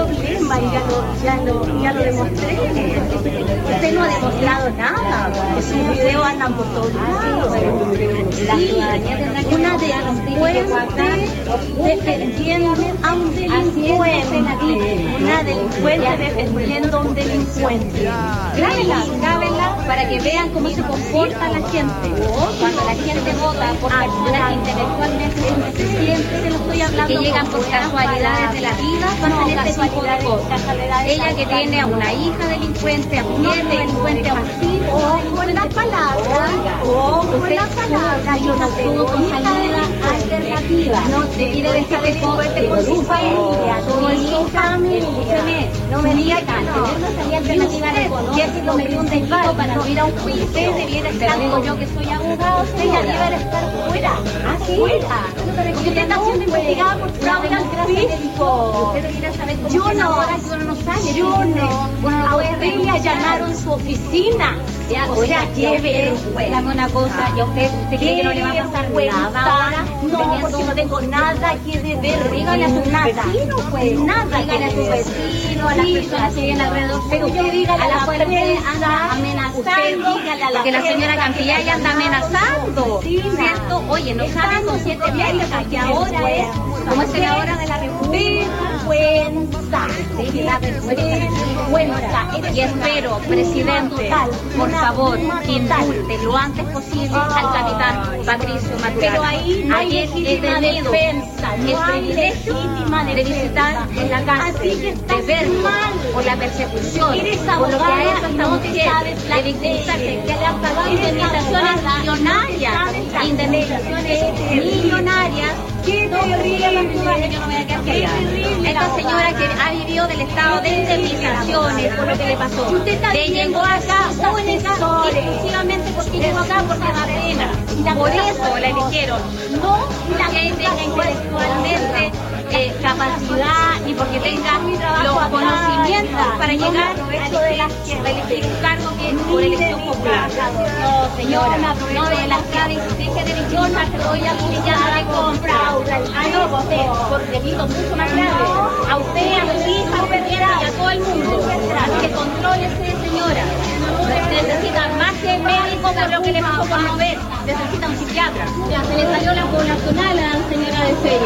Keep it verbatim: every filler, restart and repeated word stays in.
problema y ya lo, ya lo, ya lo demostré. Usted no ha demostrado nada, porque sus videos andan por todos lados. Sí, una delincuente defendiendo a un delincuente, una delincuente defendiendo a un delincuente. Grábenla, grábenla para que vean cómo se comporta la gente. Cuando la gente vota por personas intelectualmente suficientes, se lo estoy hablando, que llegan por casualidades de la vida, pasan este tipo de cosas. Ella que tiene a una hija delincuente, a mujer delincuente, a un hijo, o con las palabras, o con las palabras, yo no tengo con salida alternativa. No te quiere dejar de fuerte con su familia, con su familia. No me diga que no. Tener una salida alternativa económica, lo me dio un delito para no ir a un juicio. Usted debiera estar, digo yo que soy abogado, ella debiera estar fuera, afuera. Porque usted está siendo investigada por fraude al fisco. Usted debiera saber cómo yo no, ahora que uno no sale. Yo no. Bueno, a usted le allanaron su oficina. Ya, o sea, qué vergüenza. Dame una cosa, y a usted, ¿usted cree que no le va a pasar nada ahora? No, porque no tengo nada que deber. Dígale a su nada. vecino, pues. Nada. Dígale a su vecino, a las personas que vienen alrededor. Pero usted dígale a la fuerte anda amenazando. Que la señora Campillay anda amenazando. ¿Cierto? Oye, no saben conscientemente porque ahora es como es la hora de la república. Vergüenza. Sí, la vergüenza. Y espero, presidente, por favor, que indulte lo antes posible al capitán Patricio Maturana. Pero ahí no hay ayer he tenido defensa, no el privilegio de visitar en la casa, de ver por la persecución, por lo que a esta mujer le victimizaste, que le han pagado indemnizaciones millonarias, indemnizaciones millonarias. ¡Qué terrible! Yo no voy a quedar callada. Esta señora que ha vivido del estado de indemnizaciones por lo que le pasó, le llegó acá única exclusivamente porque llegó acá porque da pena. Por eso la eligieron. No porque tenga intelectualmente eh, capacidad ni porque tenga los conocimientos para llegar a elegir un cargo que es por elección popular. No, señora, no de las que deje de elección, pero voy a ya de compra. Ah, no, usted, por delito mucho más grave. A usted, a su hija, y a todo el mundo. Que contrólese, señora. Necesita más que médico por lo que le pasó por no ver. Necesita un psiquiatra. Ya, se le salió la poblacional a la señora de Serie.